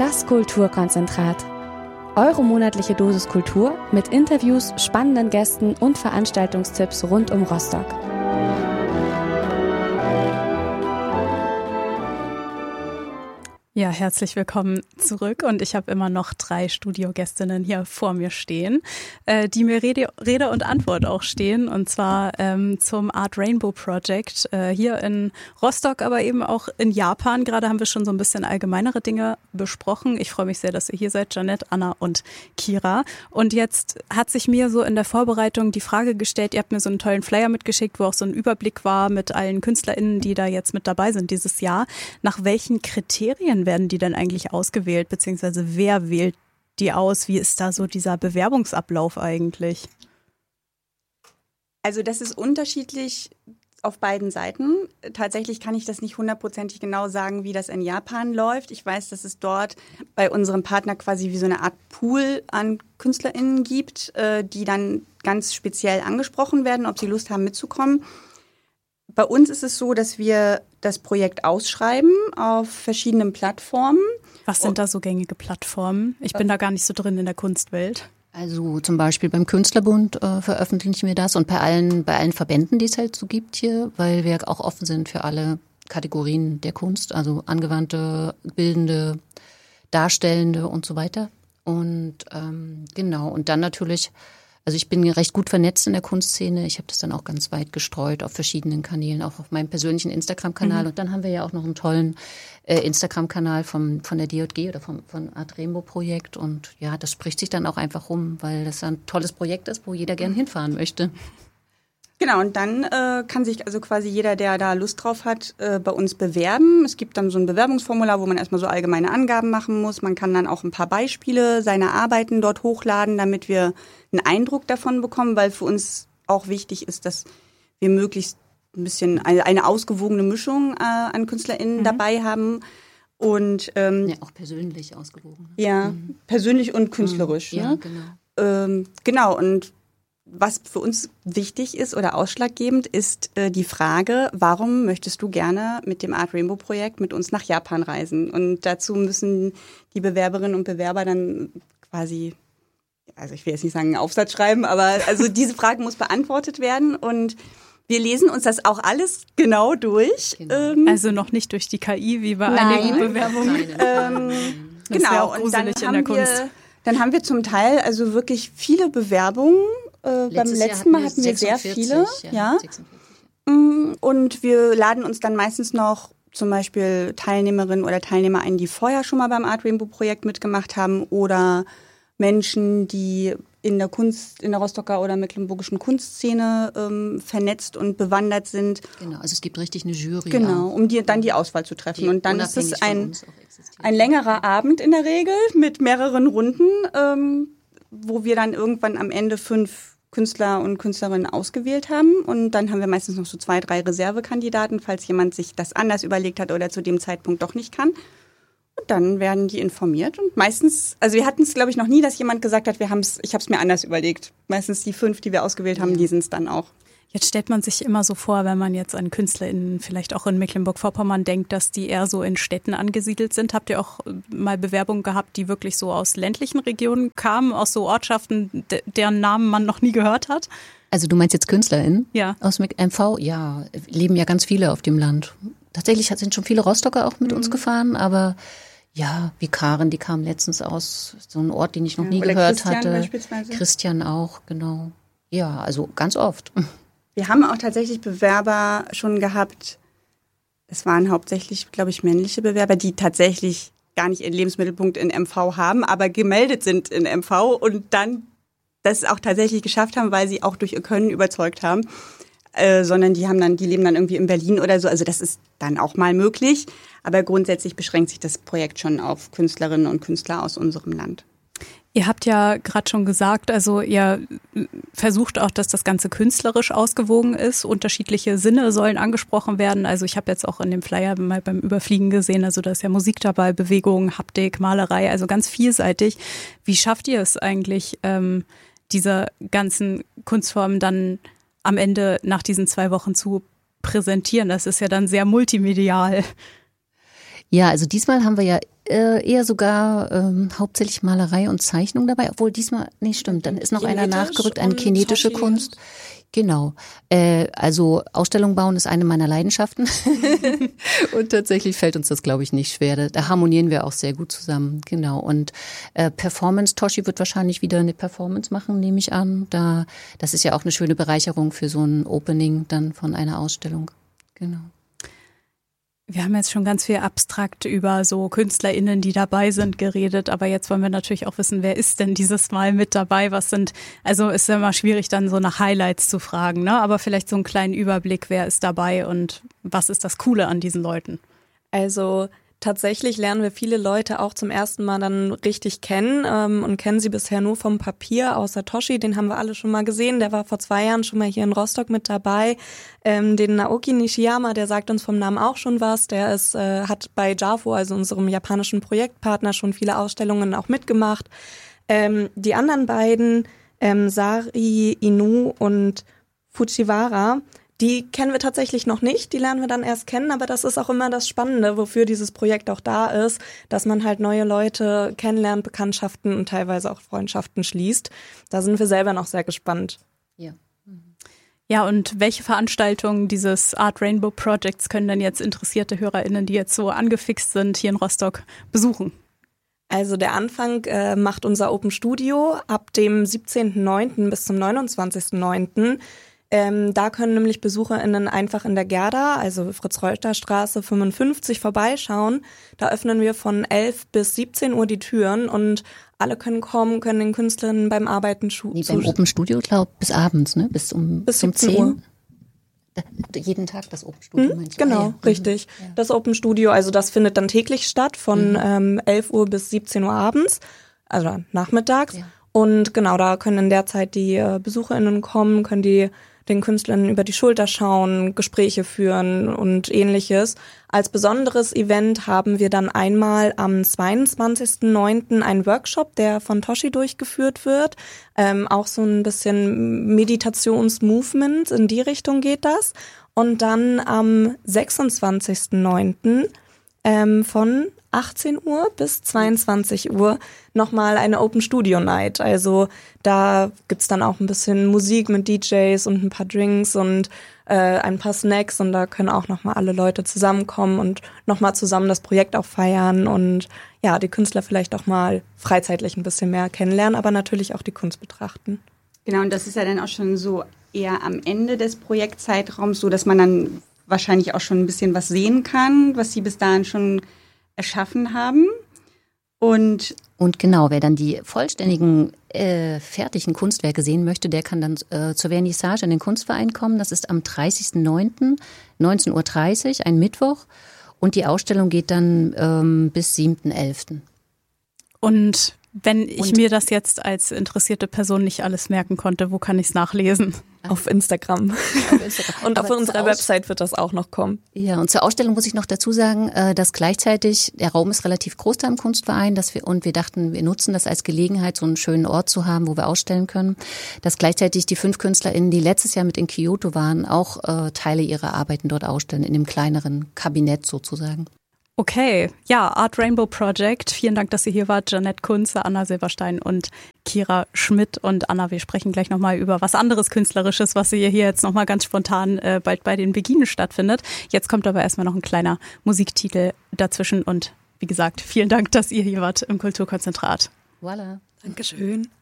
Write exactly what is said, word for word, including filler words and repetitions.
Das Kulturkonzentrat. Eure monatliche Dosis Kultur mit Interviews, spannenden Gästen und Veranstaltungstipps rund um Rostock. Ja, herzlich willkommen zurück und ich habe immer noch drei Studiogästinnen hier vor mir stehen, äh, die mir Rede, Rede und Antwort auch stehen, und zwar ähm, zum Art Rainbow Project äh, hier in Rostock, aber eben auch in Japan. Gerade haben wir schon so ein bisschen allgemeinere Dinge besprochen. Ich freue mich sehr, dass ihr hier seid, Janette, Anna und Kira. Und jetzt hat sich mir so in der Vorbereitung die Frage gestellt, ihr habt mir so einen tollen Flyer mitgeschickt, wo auch so ein Überblick war mit allen KünstlerInnen, die da jetzt mit dabei sind dieses Jahr. Nach welchen Kriterien werden die denn eigentlich ausgewählt, beziehungsweise wer wählt die aus? Wie ist da so dieser Bewerbungsablauf eigentlich? Also das ist unterschiedlich auf beiden Seiten. Tatsächlich kann ich das nicht hundertprozentig genau sagen, wie das in Japan läuft. Ich weiß, dass es dort bei unserem Partner quasi wie so eine Art Pool an KünstlerInnen gibt, die dann ganz speziell angesprochen werden, ob sie Lust haben mitzukommen. Bei uns ist es so, dass wir das Projekt ausschreiben auf verschiedenen Plattformen. Was sind da so gängige Plattformen? Ich bin da gar nicht so drin in der Kunstwelt. Also zum Beispiel beim Künstlerbund äh, veröffentlichen wir das und bei allen, bei allen Verbänden, die es halt so gibt hier, weil wir auch offen sind für alle Kategorien der Kunst, also angewandte, bildende, darstellende und so weiter. Und ähm, genau, und dann natürlich... Also ich bin recht gut vernetzt in der Kunstszene. Ich habe das dann auch ganz weit gestreut auf verschiedenen Kanälen, auch auf meinem persönlichen Instagram-Kanal. Mhm. Und dann haben wir ja auch noch einen tollen äh, Instagram-Kanal vom, von der D J G oder vom von Art Rainbow Projekt. Und ja, das spricht sich dann auch einfach rum, weil das ein tolles Projekt ist, wo jeder gern hinfahren möchte. Genau, und dann äh, kann sich also quasi jeder, der da Lust drauf hat, äh, bei uns bewerben. Es gibt dann so ein Bewerbungsformular, wo man erstmal so allgemeine Angaben machen muss. Man kann dann auch ein paar Beispiele seiner Arbeiten dort hochladen, damit wir einen Eindruck davon bekommen, weil für uns auch wichtig ist, dass wir möglichst ein bisschen eine, eine ausgewogene Mischung äh, an KünstlerInnen mhm. dabei haben. Und ähm, ja, auch persönlich ausgewogen. Ja, mhm. persönlich und künstlerisch. Mhm. Ja, ne? genau. Ähm, genau, und was für uns wichtig ist oder ausschlaggebend ist äh, die Frage, warum möchtest du gerne mit dem Art Rainbow Projekt mit uns nach Japan reisen? Und dazu müssen die Bewerberinnen und Bewerber dann quasi, also ich will jetzt nicht sagen einen Aufsatz schreiben, aber also diese Frage muss beantwortet werden und wir lesen uns das auch alles genau durch. Genau. Ähm, also noch nicht durch die K I, wie bei nein. einigen Bewerbungen. Ähm, das genau, auch und dann in haben, der Kunst. wir, dann haben wir zum Teil also wirklich viele Bewerbungen. Äh, beim letzten Mal hatten wir sehr viele. Ja. ja. Und wir laden uns dann meistens noch zum Beispiel Teilnehmerinnen oder Teilnehmer ein, die vorher schon mal beim Art Rainbow Projekt mitgemacht haben oder Menschen, die in der Kunst, in der Rostocker oder mecklenburgischen Kunstszene ähm, vernetzt und bewandert sind. Genau, also es gibt richtig eine Jury. Genau, auch. um die, dann die Auswahl zu treffen. Die und dann ist es ein, ein längerer Abend in der Regel mit mehreren Runden, ähm, wo wir dann irgendwann am Ende fünf Künstler und Künstlerinnen ausgewählt haben. Und dann haben wir meistens noch so zwei, drei Reservekandidaten, falls jemand sich das anders überlegt hat oder zu dem Zeitpunkt doch nicht kann. Und dann werden die informiert. Und meistens, also wir hatten es, glaube ich, noch nie, dass jemand gesagt hat, wir haben's, ich habe es mir anders überlegt. Meistens die fünf, die wir ausgewählt haben, ja. die sind es dann auch. Jetzt stellt man sich immer so vor, wenn man jetzt an KünstlerInnen vielleicht auch in Mecklenburg-Vorpommern denkt, dass die eher so in Städten angesiedelt sind. Habt ihr auch mal Bewerbungen gehabt, die wirklich so aus ländlichen Regionen kamen, aus so Ortschaften, de- deren Namen man noch nie gehört hat? Also du meinst jetzt KünstlerInnen? Ja. Aus M V? Ja, leben ja ganz viele auf dem Land. Tatsächlich sind schon viele Rostocker auch mit mhm. uns gefahren, aber ja, wie Karen, die kam letztens aus so einem Ort, den ich noch ja, nie gehört Christian hatte. Beispielsweise. Christian auch, genau. Ja, also ganz oft. Wir haben auch tatsächlich Bewerber schon gehabt, es waren hauptsächlich, glaube ich, männliche Bewerber, die tatsächlich gar nicht ihren Lebensmittelpunkt in M V haben, aber gemeldet sind in M V und dann das auch tatsächlich geschafft haben, weil sie auch durch ihr Können überzeugt haben, äh, sondern die haben dann, die leben dann irgendwie in Berlin oder so, also das ist dann auch mal möglich, aber grundsätzlich beschränkt sich das Projekt schon auf Künstlerinnen und Künstler aus unserem Land. Ihr habt ja gerade schon gesagt, also ihr versucht auch, dass das Ganze künstlerisch ausgewogen ist. Unterschiedliche Sinne sollen angesprochen werden. Also ich habe jetzt auch in dem Flyer mal beim Überfliegen gesehen, also da ist ja Musik dabei, Bewegung, Haptik, Malerei, also ganz vielseitig. Wie schafft ihr es eigentlich, ähm, diese ganzen Kunstformen dann am Ende nach diesen zwei Wochen zu präsentieren? Das ist ja dann sehr multimedial. Ja, also diesmal haben wir ja äh, eher sogar ähm, hauptsächlich Malerei und Zeichnung dabei, obwohl diesmal, nee, stimmt, dann ist noch Kinetisch einer nachgerückt, eine kinetische Kunst. Genau. Äh, also Ausstellung bauen ist eine meiner Leidenschaften und tatsächlich fällt uns das, glaube ich, nicht schwer. Da, da harmonieren wir auch sehr gut zusammen. Genau. Und äh, Performance, Toshi wird wahrscheinlich wieder eine Performance machen, nehme ich an. Da, das ist ja auch eine schöne Bereicherung für so ein Opening dann von einer Ausstellung. Genau. Wir haben jetzt schon ganz viel abstrakt über so KünstlerInnen, die dabei sind, geredet, aber jetzt wollen wir natürlich auch wissen, wer ist denn dieses Mal mit dabei? Was sind, also ist ja immer schwierig, dann so nach Highlights zu fragen, ne? Aber vielleicht so einen kleinen Überblick, wer ist dabei und was ist das Coole an diesen Leuten? Also tatsächlich lernen wir viele Leute auch zum ersten Mal dann richtig kennen ähm, und kennen sie bisher nur vom Papier, außer Toshi, den haben wir alle schon mal gesehen, der war vor zwei Jahren schon mal hier in Rostock mit dabei. Ähm, den Naoki Nishiyama, der sagt uns vom Namen auch schon was, der ist, äh, hat bei JAFO, also unserem japanischen Projektpartner, schon viele Ausstellungen auch mitgemacht. Ähm, die anderen beiden, ähm, Sari Inu und Fujiwara, die kennen wir tatsächlich noch nicht, die lernen wir dann erst kennen, aber das ist auch immer das Spannende, wofür dieses Projekt auch da ist, dass man halt neue Leute kennenlernt, Bekanntschaften und teilweise auch Freundschaften schließt. Da sind wir selber noch sehr gespannt. Ja. Ja, und welche Veranstaltungen dieses Art Rainbow Projects können denn jetzt interessierte HörerInnen, die jetzt so angefixt sind, hier in Rostock besuchen? Also der Anfang äh, macht unser Open Studio ab dem siebzehnten neunten bis zum neunundzwanzigsten neunten Ähm, da können nämlich BesucherInnen einfach in der Gerda, also Fritz-Reuter-Straße fünfundfünfzig, vorbeischauen. Da öffnen wir von elf bis siebzehn Uhr die Türen und alle können kommen, können den Künstlerinnen beim Arbeiten schulen. Nee, beim Open Studio, glaube ich, bis abends, ne? Bis um bis um zehn Uhr. Da, jeden Tag das Open Studio, hm, meinst du? Genau, ah, ja. richtig. Ja. Das Open Studio, also das findet dann täglich statt von mhm. ähm, elf Uhr bis siebzehn Uhr abends, also nachmittags. Ja. Und genau, da können in der Zeit die äh, BesucherInnen kommen, können die den Künstlern über die Schulter schauen, Gespräche führen und ähnliches. Als besonderes Event haben wir dann einmal am zweiundzwanzigsten neunten einen Workshop, der von Toshi durchgeführt wird. Ähm, auch so ein bisschen Meditationsmovement, in die Richtung geht das. Und dann am sechsundzwanzigsten neunten ähm, von achtzehn Uhr bis zweiundzwanzig Uhr nochmal eine Open Studio Night. Also da gibt's dann auch ein bisschen Musik mit D Js und ein paar Drinks und äh, ein paar Snacks und da können auch nochmal alle Leute zusammenkommen und nochmal zusammen das Projekt auch feiern und ja, die Künstler vielleicht auch mal freizeitlich ein bisschen mehr kennenlernen, aber natürlich auch die Kunst betrachten. Genau, und das ist ja dann auch schon so eher am Ende des Projektzeitraums, so dass man dann wahrscheinlich auch schon ein bisschen was sehen kann, was sie bis dahin schon erschaffen haben. Und, und genau, wer dann die vollständigen, äh, fertigen Kunstwerke sehen möchte, der kann dann äh, zur Vernissage in den Kunstverein kommen. Das ist am dreißigsten neunten neunzehn Uhr dreißig, ein Mittwoch. Und die Ausstellung geht dann ähm, bis siebten elften Und wenn ich und, mir das jetzt als interessierte Person nicht alles merken konnte, wo kann ich es nachlesen? Auf Instagram. Auf Instagram. Und auf unserer Website wird das auch noch kommen. Ja, und zur Ausstellung muss ich noch dazu sagen, dass gleichzeitig, der Raum ist relativ groß da im Kunstverein, dass wir, und wir dachten, wir nutzen das als Gelegenheit, so einen schönen Ort zu haben, wo wir ausstellen können, dass gleichzeitig die fünf KünstlerInnen, die letztes Jahr mit in Kyoto waren, auch äh, Teile ihrer Arbeiten dort ausstellen, in dem kleineren Kabinett sozusagen. Okay, ja, Art Rainbow Project. Vielen Dank, dass ihr hier wart. Jeanette Kunze, Anna Silberstein und Kira Schmidt. Und Anna, wir sprechen gleich nochmal über was anderes Künstlerisches, was hier jetzt nochmal ganz spontan äh, bald bei den Beginen stattfindet. Jetzt kommt aber erstmal noch ein kleiner Musiktitel dazwischen. Und wie gesagt, vielen Dank, dass ihr hier wart im Kulturkonzentrat. Voilà. Dankeschön.